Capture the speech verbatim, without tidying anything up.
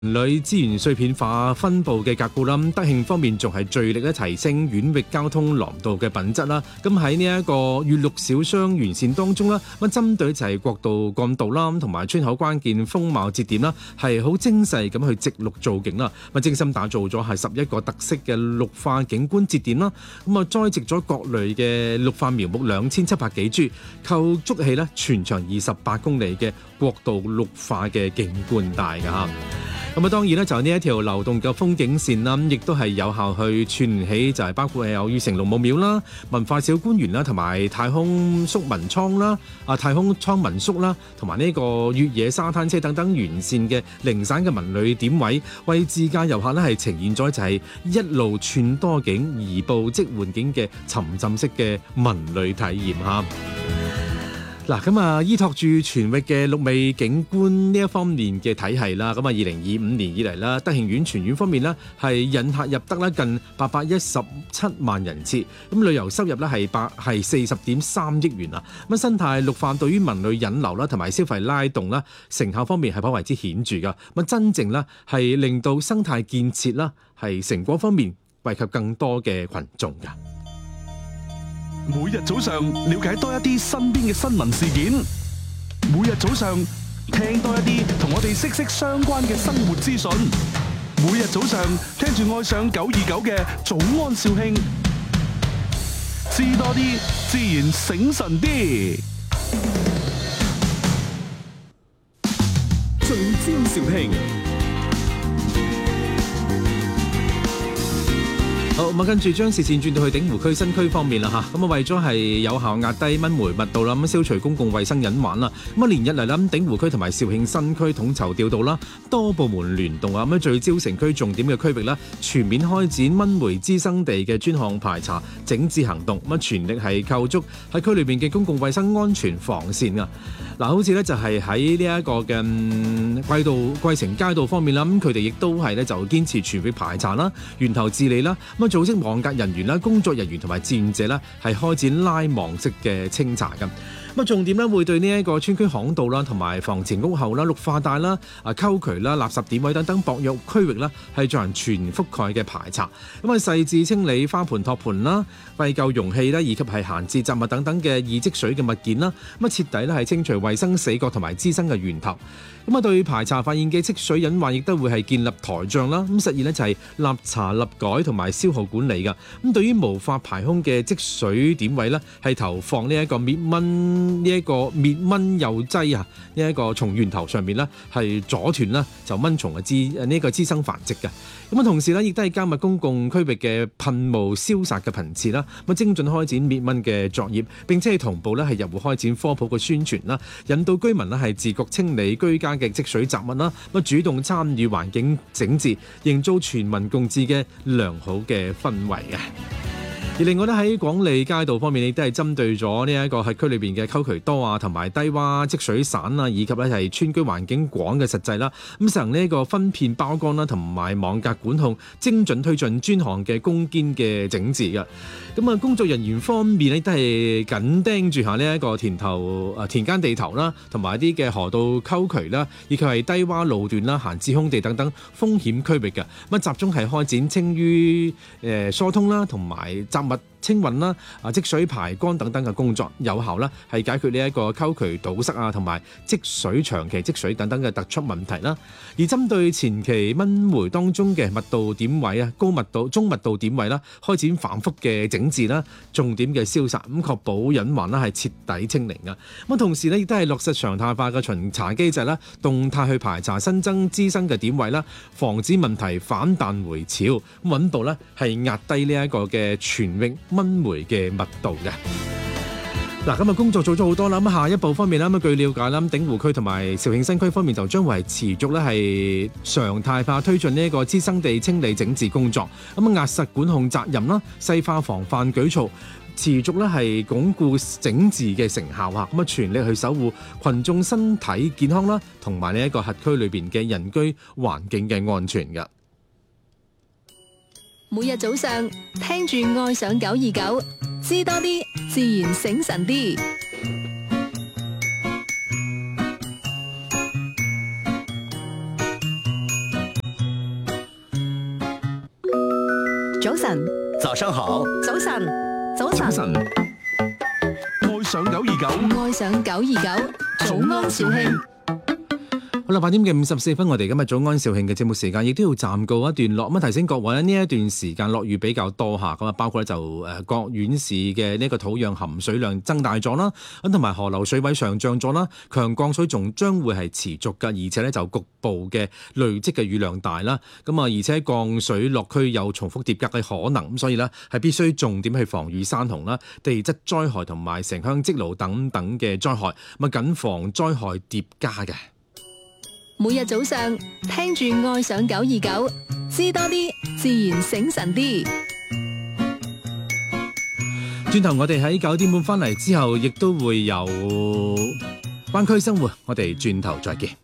人類資源碎片化分佈嘅格局啦，德慶方面仲係聚力咧提升縣域交通廊道嘅品質啦。咁喺呢一個粵綠小商沿線當中啦，咁針對就係國道幹道啦，同埋村口關鍵風貌節點啦，係好精細咁去植綠造景啦。咁精心打造咗係十一個特色嘅綠化景觀節點啦。咁啊栽植咗各類嘅綠化苗木兩千七百幾株，構築起咧全長二十八公里嘅國道綠化嘅景觀帶㗎嚇。咁啊，當然咧就呢一條流動嘅風景線啦，亦都係有效去串聯起就係包括係有裕城龍母廟啦、文化小官園啦，同埋太空宿民倉啦、啊太空艙民宿啦，同埋呢個越野沙灘車等等完善嘅零散嘅文旅點位，為自駕遊客咧係呈現咗就係一路串多景、移步即換景嘅沉浸式嘅文旅體驗嚇。嗱，咁啊，依託住全域嘅綠美景觀呢一方面嘅體系啦，咁啊，二零二五年以嚟啦，德慶縣全縣方面呢係引客入得啦近八百一十七萬人次，咁旅遊收入呢係百係四十點三億元啊，咁生態綠化對於文旅引流啦同埋消費拉動啦，成效方面係頗為之顯著噶，咁真正呢係令到生態建設啦係成果方面惠及更多嘅群眾噶。 每日早上了解多一啲身邊嘅新聞事件，每日早上聽多一啲同我哋息息相關嘅生活資訊，每日早上聽住愛上九二九嘅早安兆慶，知多啲自然醒神啲。 早朝兆慶。 好，咁啊，跟住將視線轉到去鼎湖區新區方面啦嚇，咁啊為咗係有效壓低蚊媒密度啦，咁消除公共衛生隱患啦，咁啊連日嚟啦，鼎湖區同埋肇慶新區統籌調度啦，多部門聯動啊，咁啊聚焦城區重點嘅區域啦，全面開展蚊媒滋生地嘅專項排查整治行動，咁啊全力係構築喺區裏邊嘅公共衛生安全防線啊。嗱，好似咧就係喺呢一個嘅貴道貴城街道方面啦，咁佢哋亦都係咧就堅持全域排查啦、源頭治理啦，咁啊組織網格人員啦、工作人員同埋志願者啦，係開展拉網式嘅清查嘅。咁啊重點咧會對呢一個村區巷道啦、同埋房前屋後啦、綠化帶啦、啊溝渠啦、垃圾點位等等薄弱區域啦，係進行全覆蓋嘅排查。咁啊細緻清理花盆托盤啦、廢舊容器啦，以及係閒置雜物等等嘅易積水嘅物件啦，咁啊徹底咧係清除衛生死角同埋滋生嘅源頭。咁啊對排查發現嘅積水隱患，亦都會係建立台帳啦，咁實現呢就係立查立改同埋消耗管理㗎。咁對於無法排空嘅積水點位呢，係投放呢一個滅蚊呢一個滅蚊誘劑啊，呢一個從源頭上面呢係阻斷啦就蚊蟲嘅滋呢個滋生繁殖嘅。咁啊同時呢亦都係加密公共區域嘅噴霧消殺嘅頻次啦，咁精準開展滅蚊嘅作業，並且係同步呢係入戶開展科普嘅宣傳啦，引導居民呢係自覺清理居家嘅積水雜物啦，咁主動參與環境整治，營造全民共治嘅良好嘅氛圍嘅。而另外咧喺廣利街道方面，亦都係針對咗呢一個喺區裏邊嘅溝渠多啊，同埋低洼積水散啊，以及咧係村居環境廣嘅實際啦。咁實行呢一個分片包乾啦，同埋網格管控，精準推進專項嘅攻堅嘅整治嘅。咁啊，工作人員方面咧都係緊盯住下呢一個田頭啊、田間地頭啦，同埋一啲嘅河道溝渠啦，以及係低洼路段啦、閒置空地等等風險區域嘅。咁啊，集中係開展清淤誒疏通啦，同埋雜物清運啦、啊積水排乾等等嘅工作，有效啦係解決呢一個溝渠堵塞啊，同埋積水長期積水等等嘅突出問題啦。而針對前期蚊媒當中嘅密度點位啊、高密度、中密度點位啦，開展反覆嘅整治啦、重點嘅消殺，咁確保隱患啦係徹底清零啊。咁同時呢，亦都係落實常態化嘅巡查機制啦，動態去排查新增滋生嘅點位啦，防止問題反彈回潮，咁穩步呢係壓低呢一個嘅全域蚊媒嘅密度嘅。嗱，咁啊工作做咗好多啦，咁下一步方面啦，咁據了解啦，鼎湖區同埋肇慶新區方面就將會係持續咧係常態化推進呢一個滋生地清理整治工作，咁啊壓實管控責任啦，細化防範舉措，持續咧係鞏固整治嘅成效啊，咁啊全力去守護群眾身體健康啦，同埋呢一個轄區裏邊嘅人居環境嘅安全嘅。 每日早上聽住愛上九二九，知多啲，自然醒神啲。 早晨， 早上好， 早晨，早早晨， 晨，愛上九二九， 愛上九二九，早安兆慶。 好啦，八點嘅五十四分，我哋今日早安兆慶嘅節目時間亦都要暫告一段落。咁啊，提醒各位呢，呢一段時間落雨比較多下，咁啊，包括咧就誒各縣市嘅呢個土壤含水量增大咗啦，咁同埋河流水位上漲咗啦，強降水仲將會係持續㗎，而且咧就局部嘅累積嘅雨量大啦。咁啊，而且降水落區有重複疊加嘅可能，咁所以呢，係必須重點去防禦山洪啦、地質災害同埋城鄉積澇等等嘅災害，咁啊謹防災害疊加嘅。 每日早上聽住愛上九二九，知多啲，自然醒神啲。 轉頭我哋喺九點半翻嚟之後，亦都會有灣區生活，我哋轉頭再見。